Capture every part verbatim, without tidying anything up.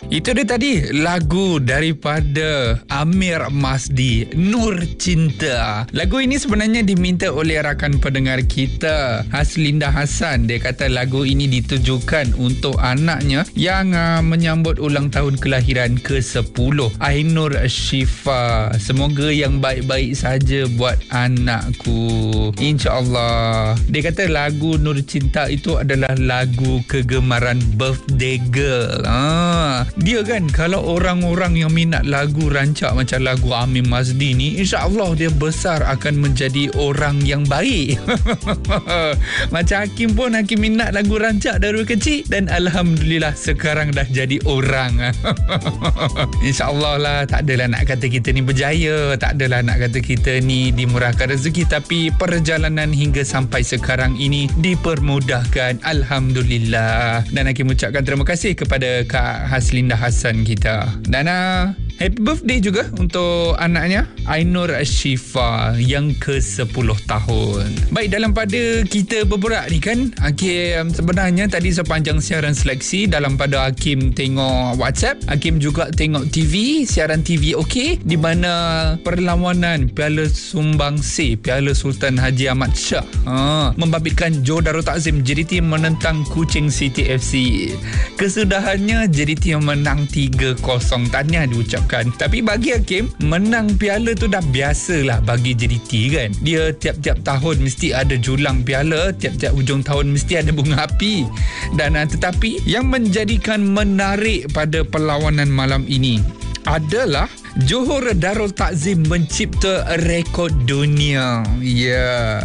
Itu dia tadi lagu daripada Amir Masdi, Nur Cinta. Lagu ini sebenarnya diminta oleh rakan pendengar kita, Haslinda Hassan. Dia kata lagu ini ditujukan untuk anaknya yang uh, menyambut ulang tahun kelahiran ke sepuluh, Ainur Syifa. Semoga yang baik-baik saja buat anakku, InsyaAllah. Dia kata lagu Nur Cinta itu adalah lagu kegemaran birthday girl. Ah, dia kan kalau orang-orang yang minat lagu rancak macam lagu Amir Masdi ni, insya-Allah dia besar akan menjadi orang yang baik. Macam Hakim pun, Hakim minat lagu rancak dari kecil dan alhamdulillah sekarang dah jadi orang. InsyaAllah lah, tak adalah nak kata kita ni berjaya, tak adalah nak kata kita ni dimurahkan rezeki, tapi perjalanan hingga sampai sekarang ini dipermudahkan, alhamdulillah. Dan Hakim ucapkan terima kasih kepada Kak Haslinda Hassan kita. Dan uh, happy birthday juga untuk anaknya Ainur Syifa yang ke sepuluh tahun. Baik, dalam pada kita berborak ni kan, Hakim sebenarnya tadi sepanjang siaran seleksi, dalam pada Hakim tengok WhatsApp, Hakim juga tengok T V, siaran T V okey, di mana perlawanan Piala Sumbangsih, Piala Sultan Haji Ahmad Shah ha, membabitkan Johor Darul Takzim J D T menentang Kuching City F C. Kesudahannya J D T yang menang tiga kosong. Tahniah diucapkan. Tapi bagi Hakim, menang piala tu dah biasalah bagi J D T kan. Dia tiap-tiap tahun mesti ada julang piala, tiap-tiap hujung tahun mesti ada bunga api. Dan uh, tetapi yang menjadikan menarik pada perlawanan malam ini adalah Johor Darul Takzim mencipta rekod dunia. Ya. Yeah.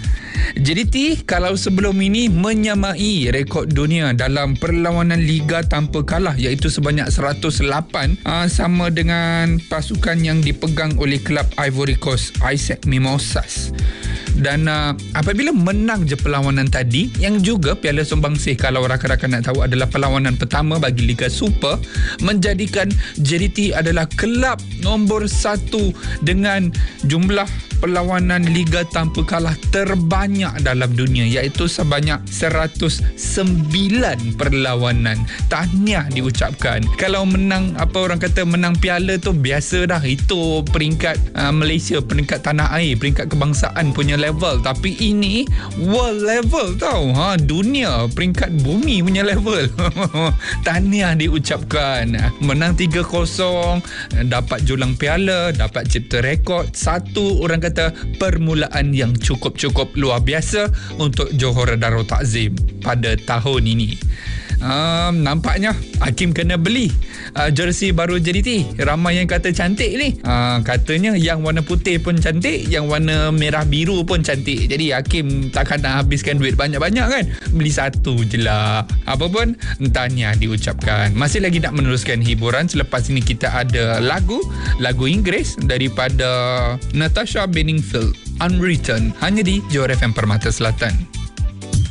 J D T kalau sebelum ini menyamai rekod dunia dalam perlawanan liga tanpa kalah, iaitu sebanyak seratus lapan, aa, sama dengan pasukan yang dipegang oleh kelab Ivory Coast, Isaac Mimosas. Dan uh, apabila menang je perlawanan tadi, yang juga Piala Sumbangsih, kalau rakan-rakan nak tahu, adalah perlawanan pertama bagi Liga Super, menjadikan J D T adalah kelab nombor satu dengan jumlah perlawanan liga tanpa kalah terbanyak dalam dunia, iaitu sebanyak seratus sembilan perlawanan. Tahniah diucapkan. Kalau menang, apa orang kata, menang piala tu biasa dah, itu peringkat uh, Malaysia, peringkat tanah air, peringkat kebangsaan punya level. Tapi ini world level tau, ha, dunia, peringkat bumi punya level. Tahniah diucapkan. Menang tiga kosong, dapat julang piala, dapat cipta rekod. Satu orang kata permulaan yang cukup-cukup luar biasa untuk Johor Darul Takzim pada tahun ini. Um, nampaknya Hakim kena beli uh, jersey baru J D T. Ramai yang kata cantik ni. Uh, katanya yang warna putih pun cantik, yang warna merah biru pun cantik. Jadi Hakim takkan nak habiskan duit banyak-banyak kan. Beli satu je lah. Apa pun, tahniah diucapkan. Masih lagi nak meneruskan hiburan. Selepas ini kita ada lagu Lagu Inggeris daripada Natasha Bedingfield, Unwritten, hanya di Johor F M Permata Selatan.